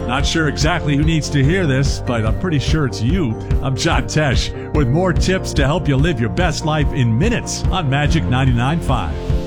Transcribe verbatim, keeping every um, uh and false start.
Not sure exactly who needs to hear this, but I'm pretty sure it's you. I'm John Tesh with more tips to help you live your best life in minutes on Magic ninety-nine point five.